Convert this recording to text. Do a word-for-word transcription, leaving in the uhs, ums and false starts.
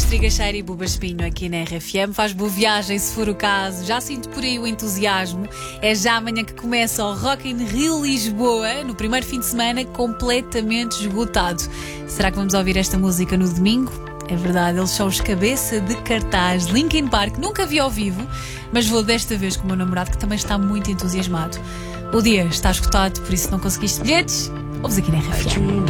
Trigacheira e Buba Espinho aqui na R F M. Faz boa viagem se for o caso. Já sinto por aí o entusiasmo. É já amanhã que começa o Rock in Rio Lisboa, no primeiro fim de semana, completamente esgotado. Será que vamos ouvir esta música no domingo? É verdade, eles são os cabeça de cartaz. Linkin Park, nunca vi ao vivo, mas vou desta vez com o meu namorado, que também está muito entusiasmado. O dia está esgotado, por isso não conseguiste bilhetes. Ouves aqui na R F M.